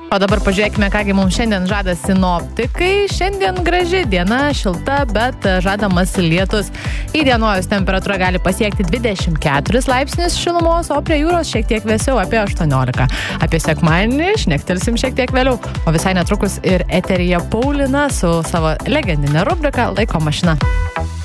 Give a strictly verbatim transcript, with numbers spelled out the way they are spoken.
O dabar pažiūrėkime, kągi mums šiandien žada sinoptikai. Šiandien graži diena, šilta, bet žadamas lietus. Įdienojus temperatūra gali pasiekti dvidešimt keturis laipsnius šilumos, o prie jūros šiek tiek vėsiau apie aštuoniolika. Apie sekmadienį šnektelsim šiek tiek vėliau, o visai netrukus ir eteryje Paulina su savo legendinė rubrika Laiko mašina.